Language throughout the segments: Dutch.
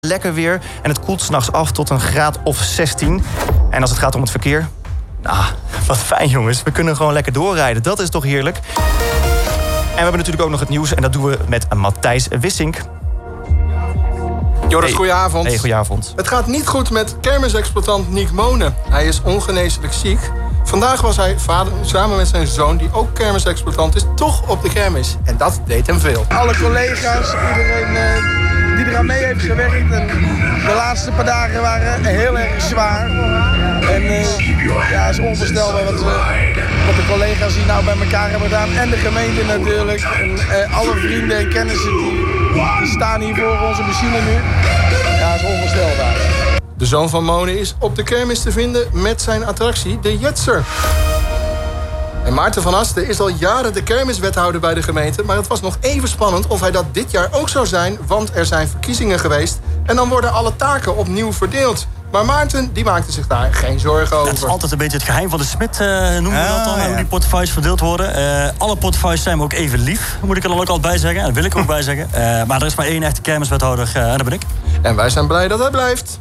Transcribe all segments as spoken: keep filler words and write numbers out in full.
Lekker weer en het koelt 's nachts af tot een graad of zestien. En als het gaat om het verkeer... Nou, wat fijn jongens. We kunnen gewoon lekker doorrijden. Dat is toch heerlijk. En we hebben natuurlijk ook nog het nieuws. En dat doen we met Matthijs Wissink. Joris, hey. goedenavond. Hey, goedenavond. Het gaat niet goed met kermisexploitant Nick Monen. Hij is ongeneeslijk ziek. Vandaag was hij vader, samen met zijn zoon, die ook kermisexploitant is, toch op de kermis. En dat deed hem veel. Alle collega's, iedereen uh, die eraan mee heeft gewerkt. En de laatste paar dagen waren heel erg zwaar. En uh, ja, het is onvoorstelbaar wat, we, wat de collega's hier nou bij elkaar hebben gedaan. En de gemeente natuurlijk. En uh, alle vrienden en kennissen die, die staan hier voor onze machine nu. Ja, het is onvoorstelbaar. De zoon van Monen is op de kermis te vinden met zijn attractie, de Jetser. En Maarten van Asten is al jaren de kermiswethouder bij de gemeente, maar het was nog even spannend of hij dat dit jaar ook zou zijn, want er zijn verkiezingen geweest en dan worden alle taken opnieuw verdeeld. Maar Maarten, die maakte zich daar geen zorgen over. Het is altijd een beetje het geheim van de smid, uh, noemen we Ah, dat dan, ja. hoe die portefeuilles verdeeld worden. Uh, alle portefeuilles zijn me ook even lief, moet ik er dan ook altijd bij zeggen. Dat wil ik ook bij zeggen. Uh, maar er is maar één echte kermiswethouder uh, en dat ben ik. En wij zijn blij dat hij blijft.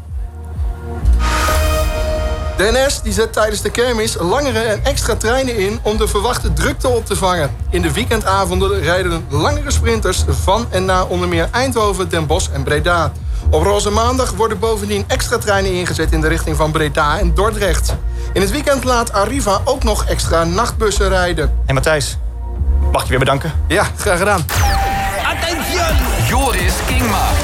De N S die zet tijdens de kermis langere en extra treinen in om de verwachte drukte op te vangen. In de weekendavonden rijden langere sprinters van en naar onder meer Eindhoven, Den Bosch en Breda. Op Roze Maandag worden bovendien extra treinen ingezet in de richting van Breda en Dordrecht. In het weekend laat Arriva ook nog extra nachtbussen rijden. Hey Matthijs, mag ik je weer bedanken? Ja, graag gedaan. Attention! Joris Kingma.